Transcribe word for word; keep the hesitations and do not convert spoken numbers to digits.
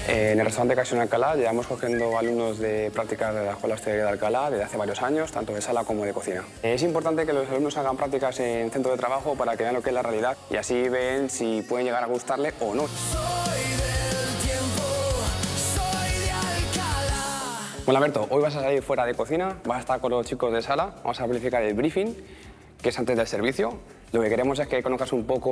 Eh, en el restaurante Ocasión Alcalá llevamos cogiendo alumnos de prácticas de la Escuela de Hostelería de Alcalá desde hace varios años, tanto de sala como de cocina. Eh, es importante que los alumnos hagan prácticas en centro de trabajo para que vean lo que es la realidad y así ven si pueden llegar a gustarle o no. Bueno, Alberto, hoy vas a salir fuera de cocina, vas a estar con los chicos de sala, vamos a planificar el briefing, que es antes del servicio. Lo que queremos es que conozcas un poco